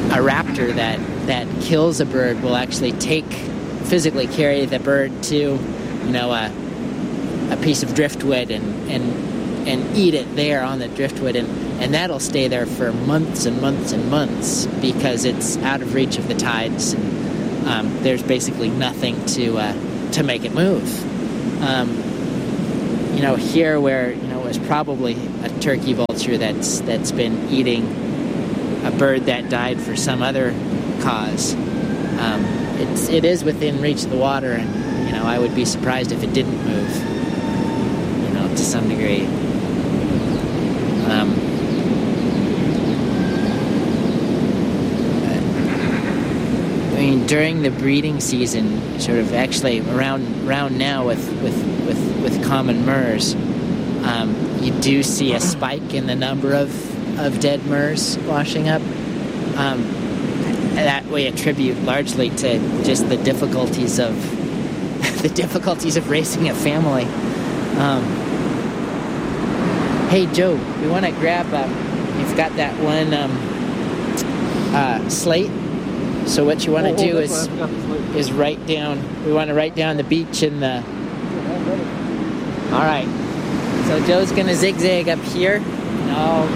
a raptor that kills a bird will actually physically carry the bird to, a piece of driftwood and eat it there on the driftwood, and that'll stay there for months and months and months because it's out of reach of the tides, and there's basically nothing to make it move. Here where it was probably a turkey vulture that's been eating a bird that died for some other cause. It is within reach of the water, and I would be surprised if it didn't move. To some degree. During the breeding season, sort of actually around now with common murres, you do see a spike in the number of dead murres washing up. That we attribute largely to just the difficulties of raising a family. Hey Joe, we want to grab. You've got that one slate. So what you want to do is write down. We want to write down the beach and the. All right. So Joe's gonna zigzag up here, and I'll